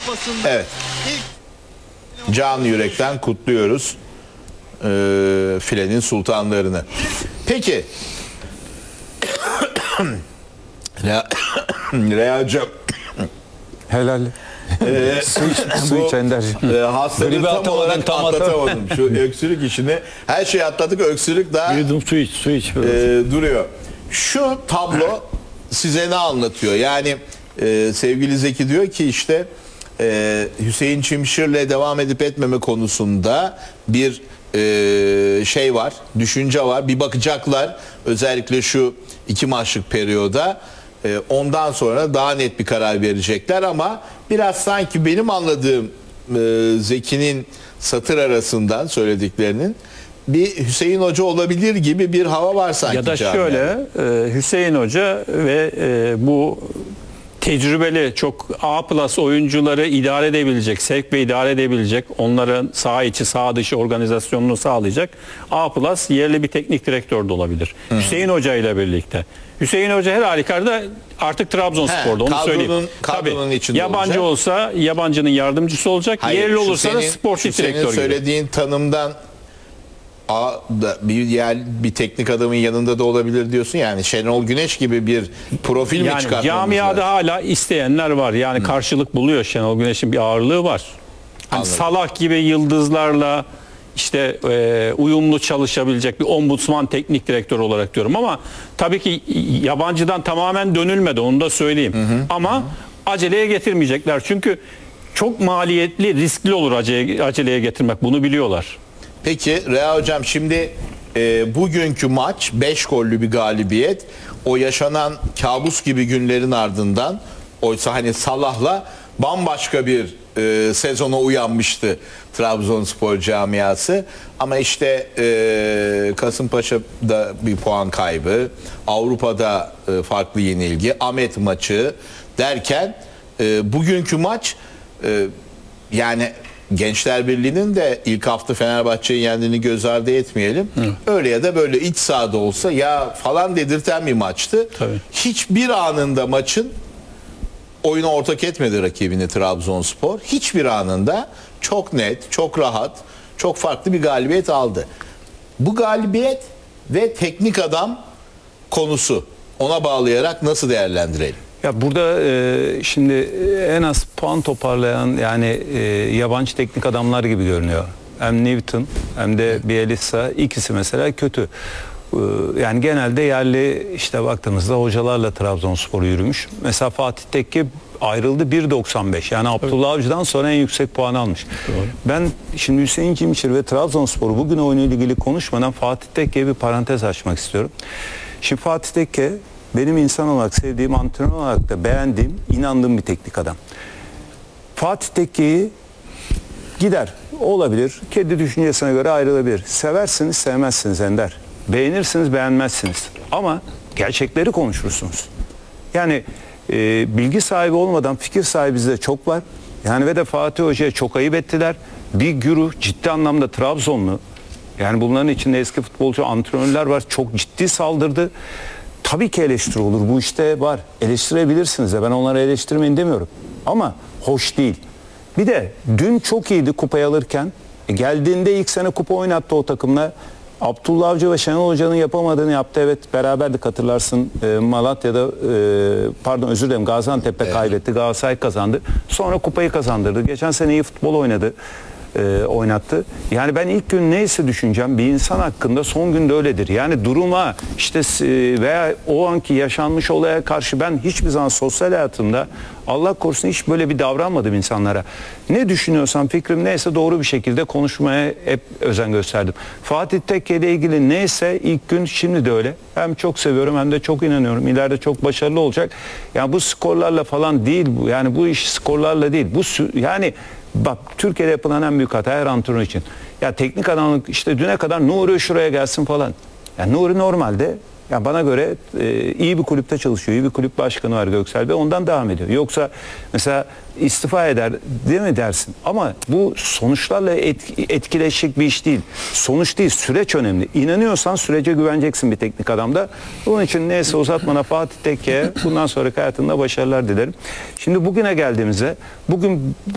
Kupası'nda Evet. Can yürekten kutluyoruz filenin sultanlarını. Peki. Realcığım. Helal. Su iç Ender'cim. Hastalığı Gribi tam olarak tam atlatamadım. Şu öksürük işini. Her şeyi atladık. Öksürük daha Yudum su iç. duruyor. Şu tablo size ne anlatıyor? Yani sevgili Zeki diyor ki işte Hüseyin Çimşir'le devam edip etmeme konusunda bir şey var, düşünce var. Bir bakacaklar özellikle şu 2 maçlık periyoda. Ondan sonra daha net bir karar verecekler ama biraz sanki benim anladığım Zeki'nin satır arasından söylediklerinin bir Hüseyin Hoca olabilir gibi bir hava var sanki. Ya da şöyle Hüseyin Hoca ve bu tecrübeli çok A+ oyuncuları idare edebilecek, sevk ve idare edebilecek, onların saha içi saha dışı organizasyonunu sağlayacak A+ yerli bir teknik direktör de olabilir. Hüseyin Hoca ile birlikte. Hüseyin Hoca her halükarda artık Trabzonspor'da, onu söyleyeyim. Kadronun içinde yabancı olacak. olsa yabancının yardımcısı olacak. Hayır, yerli olursa da sportif senin direktör gibi. söylediğin tanımdan bir teknik adamın yanında da olabilir diyorsun. Yani Şenol Güneş gibi bir profil mi Yani çıkartmamız camiada lazım? hala isteyenler var. Yani karşılık buluyor. Şenol Güneş'in bir ağırlığı var. Hani Anladım. Salah gibi yıldızlarla işte uyumlu çalışabilecek bir ombudsman teknik direktör olarak diyorum ama tabii ki yabancıdan tamamen dönülmedi, onu da söyleyeyim. Ama aceleye getirmeyecekler. Çünkü çok maliyetli, riskli olur aceleye getirmek. Bunu biliyorlar. Peki Rea Hocam, şimdi bugünkü maç 5 gollü bir galibiyet. O yaşanan kabus gibi günlerin ardından, oysa hani Salah'la bambaşka bir sezona uyanmıştı Trabzonspor camiası. Ama işte Kasımpaşa'da bir puan kaybı, Avrupa'da farklı yenilgi, Ahmet maçı derken bugünkü maç yani Gençler Birliği'nin de ilk hafta Fenerbahçe'yi yendiğini göz ardı etmeyelim. Öyle ya da böyle iç sahada olsa ya falan dedirten bir maçtı. Tabii. Hiçbir anında maçın oyuna ortak etmedi rakibini Trabzonspor. Hiçbir anında çok net, çok rahat, çok farklı bir galibiyet aldı. Bu galibiyet ve teknik adam konusu, ona bağlayarak nasıl değerlendirelim? Ya burada şimdi en az puan toparlayan yani yabancı teknik adamlar gibi görünüyor. Hem Newton hem de Bielsa, ikisi mesela kötü. Yani genelde yerli işte baktığımızda hocalarla Trabzonspor yürümüş. Mesela Fatih Tekke ayrıldı 1.95. Yani Abdullah Avcı'dan sonra en yüksek puanı almış. Doğru. Ben şimdi Hüseyin Çimşir ve Trabzonspor bugün oyunuyla ilgili konuşmadan Fatih Tekke'ye bir parantez açmak istiyorum. Şimdi Fatih Tekke benim insan olarak sevdiğim, antrenör olarak da beğendiğim, inandığım bir teknik adam. Fatih Tekke'yi gider, olabilir, kendi düşüncesine göre ayrılabilir. Seversiniz, sevmezsiniz Ender. Beğenirsiniz, beğenmezsiniz. Ama gerçekleri konuşursunuz. Yani bilgi sahibi olmadan fikir sahibi bizde çok var. Yani ve de Fatih Hoca'ya çok ayıp ettiler. Bir güruh ciddi anlamda Trabzonlu. Yani bunların içinde eski futbolcu, antrenörler var. Çok ciddi saldırdı. Tabii ki eleştiri olur. Bu işte var. Eleştirebilirsiniz de ben onları eleştirmeyin demiyorum. Ama hoş değil. Bir de dün çok iyiydi kupayı alırken. Geldiğinde ilk sene kupa oynattı o takımla. Abdullah Avcı ve Şenol Hoca'nın yapamadığını yaptı. Evet, beraberdik, hatırlarsın. Malatya'da pardon özür dilerim, Gaziantep'te kaybetti. Galatasaray kazandı. Sonra kupayı kazandırdı. Geçen sene iyi futbol oynattı. Yani ben ilk gün neyse düşüneceğim, bir insan hakkında son günde öyledir. Yani duruma işte veya o anki yaşanmış olaya karşı ben hiçbir zaman sosyal hayatımda Allah korusun hiç böyle bir davranmadım insanlara. Ne düşünüyorsam, fikrim neyse doğru bir şekilde konuşmaya hep özen gösterdim. Fatih Tekke ile ilgili neyse ilk gün, şimdi de öyle. Hem çok seviyorum hem de çok inanıyorum. İleride çok başarılı olacak. Yani bu skorlarla falan değil bu. Yani bu iş skorlarla değil. Bu yani bak, Türkiye'de yapılan en büyük hata her antrenör için. Ya teknik adamlık işte düne kadar Nuri şuraya gelsin falan. Yani Nuri normalde ya bana göre iyi bir kulüpte çalışıyor. İyi bir kulüp başkanı var, Göksel Bey, ondan devam ediyor. Yoksa mesela istifa eder değil mi dersin? Ama bu sonuçlarla etkileşecek bir iş değil. Sonuç değil, süreç önemli. İnanıyorsan sürece güveneceksin bir teknik adamda. Bunun için neyse uzatmana Fatih Tekke'ye bundan sonraki hayatında başarılar dilerim. Şimdi bugüne geldiğimizde, bugün